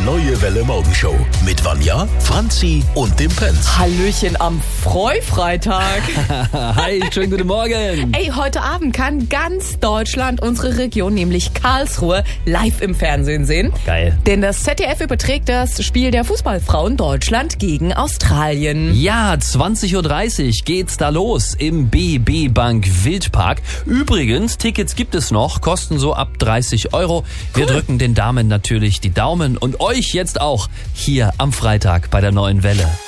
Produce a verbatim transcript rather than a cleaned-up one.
Neue Welle Morgenshow mit Vanja, Franzi und dem Prinz. Hallöchen am Freufreitag. Hi, schönen guten Morgen. Ey, heute Abend kann ganz Deutschland unsere Region, nämlich Karlsruhe, live im Fernsehen sehen. Geil. Denn das Z D F überträgt das Spiel der Fußballfrauen Deutschland gegen Australien. Ja, zwanzig Uhr dreißig geht's da los im B B Bank Wildpark. Übrigens, Tickets gibt es noch, kosten so ab dreißig Euro. Wir Cool. drücken den Damen natürlich die Daumen und euch jetzt auch hier am Freitag bei der Neuen Welle.